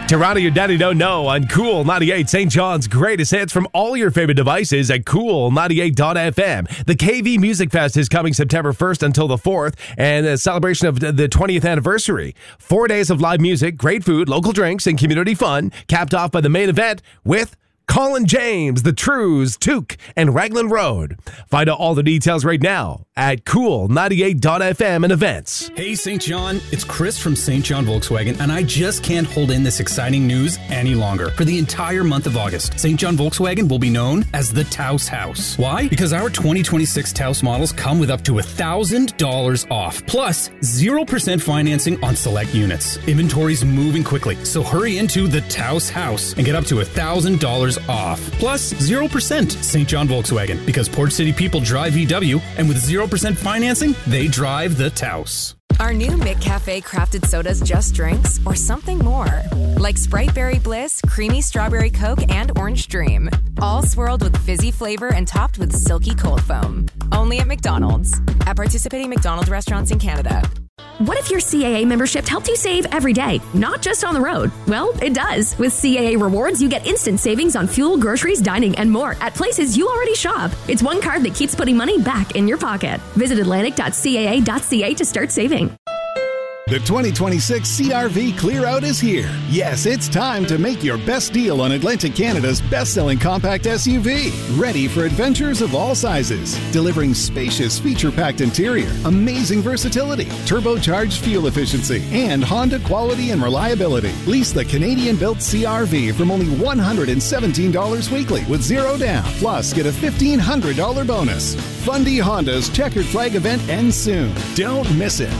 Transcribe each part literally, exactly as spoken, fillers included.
Toronto, your daddy don't know on Cool ninety-eight, Saint John's greatest hits from all your favorite devices at cool ninety-eight dot f m. The K V Music Fest is coming September first until the fourth, and a celebration of the twentieth anniversary. Four days of live music, great food, local drinks, and community fun, capped off by the main event with Colin James, The Trues, Took, and Raglan Road. Find out all the details right now at cool ninety-eight dot f m and events. Hey, Saint John, it's Chris from Saint John Volkswagen, and I just can't hold in this exciting news any longer. For the entire month of August, Saint John Volkswagen will be known as the Taos House. Why? Because our twenty twenty-six Taos models come with up to one thousand dollars off, plus zero percent financing on select units. Inventory's moving quickly, so hurry into the Taos House and get up to one thousand dollars off, plus zero percent Saint John Volkswagen, because Port City people drive V W, and with zero percent financing, they drive the Taos. Are new McCafe crafted sodas just drinks or something more? Like Sprite Berry Bliss, Creamy Strawberry Coke, and Orange Dream. All swirled with fizzy flavor and topped with silky cold foam. Only at McDonald's. At participating McDonald's restaurants in Canada. What if your C A A membership helped you save every day, not just on the road? Well, it does. With C A A Rewards, you get instant savings on fuel, groceries, dining, and more at places you already shop. It's one card that keeps putting money back in your pocket. Visit atlantic dot c a a dot c a to start saving. The twenty twenty-six C R V Clear Out is here. Yes, it's time to make your best deal on Atlantic Canada's best-selling compact S U V. Ready for adventures of all sizes. Delivering spacious, feature-packed interior, amazing versatility, turbocharged fuel efficiency, and Honda quality and reliability. Lease the Canadian-built C R V from only one hundred seventeen dollars weekly with zero down. Plus, get a fifteen hundred dollars bonus. Fundy Honda's Checkered Flag event ends soon. Don't miss it.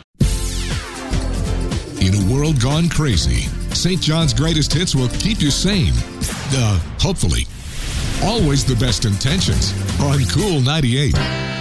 In a world gone crazy, Saint John's greatest hits will keep you sane. Uh, hopefully. Always the best intentions on Cool ninety-eight.